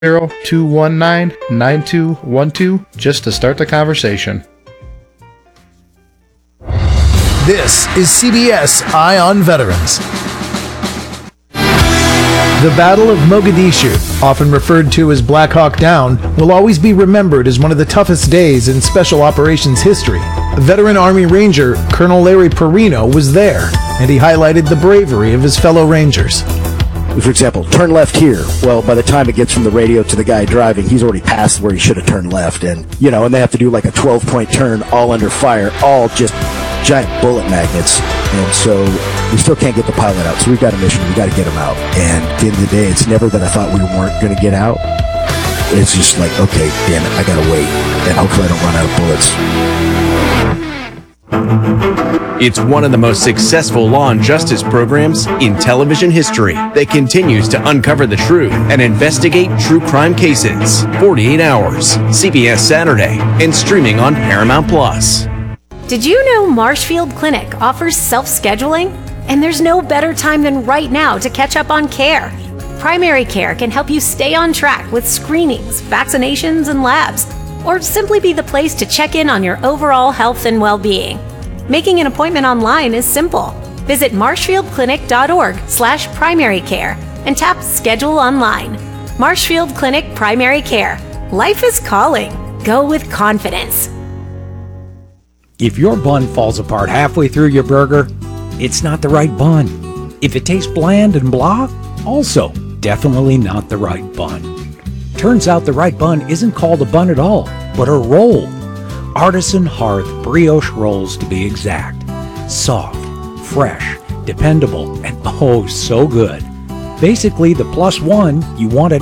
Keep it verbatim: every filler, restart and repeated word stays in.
zero two one nine nine two one two just to start the conversation. This is C B S Eye on Veterans. The Battle of Mogadishu, often referred to as Black Hawk Down, will always be remembered as one of the toughest days in Special Operations history. Veteran Army Ranger Colonel Larry Perino was there, and he highlighted the bravery of his fellow Rangers. For example, turn left here. Well, by the time it gets from the radio to the guy driving, he's already past where he should have turned left. And, you know, and they have to do like a twelve-point turn, all under fire, all just giant bullet magnets. And so we still can't get the pilot out. So we've got a mission. We've got to get him out. And at the end of the day, it's never that I thought we weren't going to get out. It's just like, okay, damn it, I got to wait. And hopefully I don't run out of bullets. It's one of the most successful law and justice programs in television history that continues to uncover the truth and investigate true crime cases. forty-eight hours, C B S Saturday, and streaming on Paramount Plus. Did you know Marshfield Clinic offers self-scheduling? And there's no better time than right now to catch up on care. Primary Care can help you stay on track with screenings, vaccinations, and labs, or simply be the place to check in on your overall health and well-being. Making an appointment online is simple. Visit marshfieldclinic.org slash primary care and tap Schedule Online. Marshfield Clinic Primary Care. Life is calling. Go with confidence. If your bun falls apart halfway through your burger, it's not the right bun. If it tastes bland and blah, also definitely not the right bun. Turns out the right bun isn't called a bun at all, but a roll. Artisan Hearth brioche rolls, to be exact. Soft, fresh, dependable, and oh, so good. Basically the plus one you wanted